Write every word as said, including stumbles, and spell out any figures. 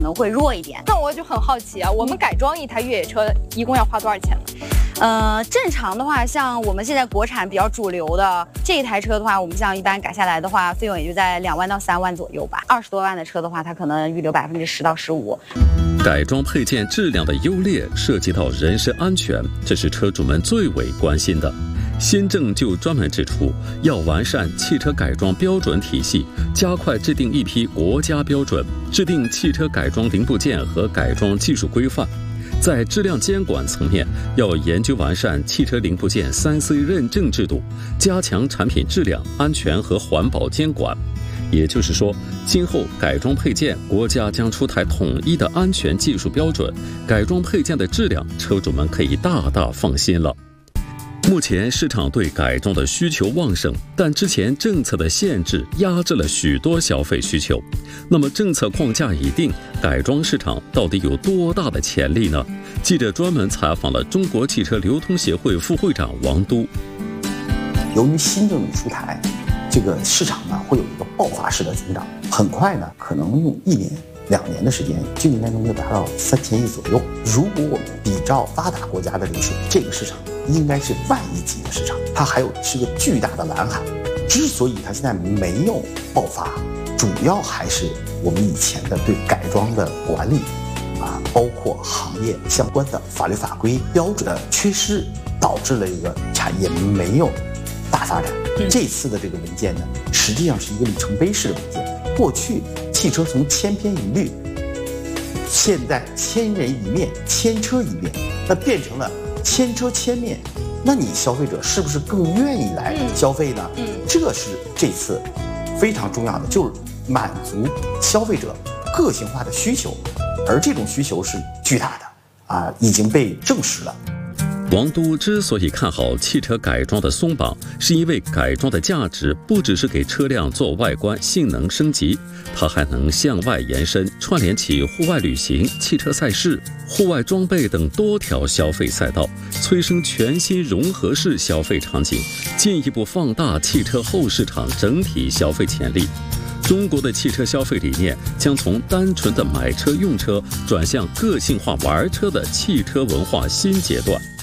可能会弱一点。 那我就很好奇啊，我们改装一台越野车一共要花多少钱呢？ 呃，正常的话，像我们现在国产比较主流的这一台车的话，我们像一般改下来的话，费用也就在两万到三万左右吧。二十多万的车的话，它可能预留百分之十到十五。 改装配件质量的优劣涉及到人身安全，这是车主们最为关心的。新政就专门指出，要完善汽车改装标准体系，加快制定一批国家标准，制定汽车改装零部件和改装技术规范。在质量监管层面，要研究完善汽车零部件 三 C 认证制度，加强产品质量、安全和环保监管。也就是说，今后改装配件，国家将出台统一的安全技术标准，改装配件的质量，车主们可以大大放心了。目前市场对改装的需求旺盛，但之前政策的限制压制了许多消费需求。那么政策框架已定，改装市场到底有多大的潜力呢？记者专门采访了中国汽车流通协会副会长王都。 由于新政出台，这个市场呢会有一个爆发式的增长，很快呢可能用一年两年的时间就应该能够达到三千亿左右。如果我们比照发达国家的流水，这个市场应该是万亿级的市场，它还有是个巨大的蓝海。之所以它现在没有爆发，主要还是我们以前的对改装的管理啊，包括行业相关的法律法规标准的缺失，导致了一个产业没有大发展。这次的这个文件呢，实际上是一个里程碑式的文件。过去汽车从千篇一律，现在千人一面、千车一面，那变成了千车千面。那你消费者是不是更愿意来消费呢？嗯，这是这次非常重要的，就是满足消费者个性化的需求，而这种需求是巨大的啊，已经被证实了。 王都之所以看好汽车改装的松绑，是因为改装的价值不只是给车辆做外观性能升级，它还能向外延伸，串联起户外旅行、汽车赛事、户外装备等多条消费赛道，催生全新融合式消费场景，进一步放大汽车后市场整体消费潜力。中国的汽车消费理念将从单纯的买车用车，转向个性化玩车的汽车文化新阶段。